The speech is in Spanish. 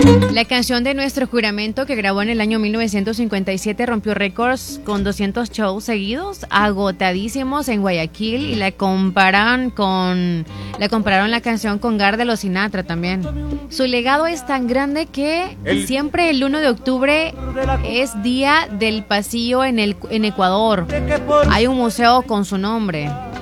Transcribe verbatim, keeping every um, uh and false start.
La canción de Nuestro Juramento, que grabó en el año mil novecientos cincuenta y siete, rompió récords con doscientos shows seguidos, agotadísimos en Guayaquil, y la comparan con la compararon la canción con Gardel o Sinatra también. Su legado es tan grande que siempre el uno de octubre es día del pasillo en el en Ecuador. Hay un museo con su nombre.